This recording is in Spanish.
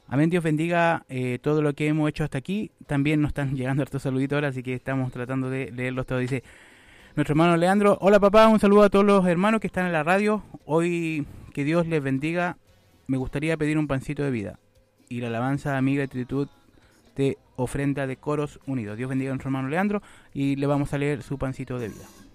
Amén, Dios bendiga todo lo que hemos hecho hasta aquí. También nos están llegando hartos saluditos ahora, así que estamos tratando de leerlos todos. Dice nuestro hermano Leandro: hola papá, un saludo a todos los hermanos que están en la radio. Hoy que Dios les bendiga. Me gustaría pedir un pancito de vida y la alabanza amiga y gratitud de ofrenda de Coros Unidos. Dios bendiga a nuestro hermano Leandro y le vamos a leer su pancito de vida.